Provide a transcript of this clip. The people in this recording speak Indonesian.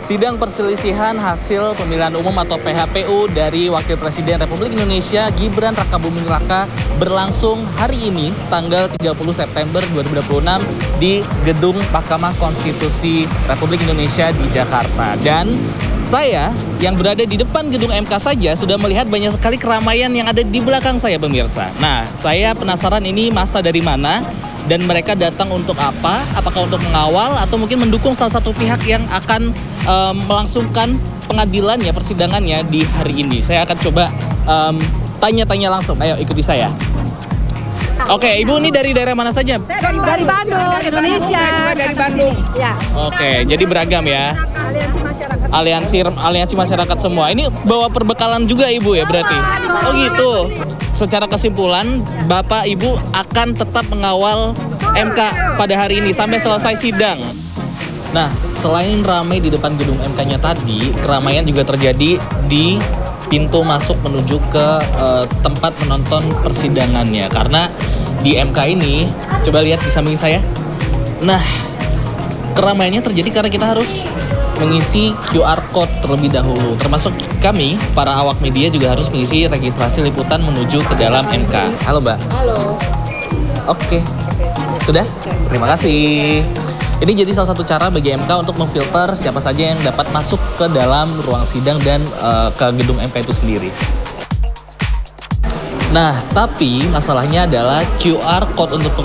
Sidang perselisihan hasil pemilihan umum atau PHPU dari Wakil Presiden Republik Indonesia Gibran Rakabuming Raka berlangsung hari ini tanggal 30 September 2026 di Gedung Mahkamah Konstitusi Republik Indonesia di Jakarta. Dan saya yang berada di depan gedung MK saja sudah melihat banyak sekali keramaian yang ada di belakang saya, pemirsa. Nah, saya penasaran ini masa dari mana dan mereka datang untuk apa? Apakah untuk mengawal atau mungkin mendukung salah satu pihak yang akan melangsungkan pengadilannya, persidangannya di hari ini. Saya akan coba tanya-tanya langsung. Ayo ikuti saya. Oke, Ibu ini dari daerah mana saja? Dari Bandung, Indonesia. Dari Bandung. Ya. Oke, jadi beragam ya. Aliansi masyarakat semua. Ini bawa perbekalan juga Ibu ya berarti? Oh gitu. Secara kesimpulan, Bapak Ibu akan tetap mengawal MK pada hari ini sampai selesai sidang. Nah, selain ramai di depan gedung MK-nya tadi, keramaian juga terjadi di pintu masuk menuju ke tempat menonton persidangannya. Karena di MK ini, coba lihat di samping saya. Nah, keramaiannya terjadi karena kita harus mengisi QR Code terlebih dahulu. Termasuk kami, para awak media juga harus mengisi registrasi liputan menuju ke dalam MK. Halo Mbak. Halo. Oke. Sudah? Terima kasih. Ini jadi salah satu cara bagi MK untuk memfilter siapa saja yang dapat masuk ke dalam ruang sidang dan ke gedung MK itu sendiri. Nah, tapi masalahnya adalah QR Code untuk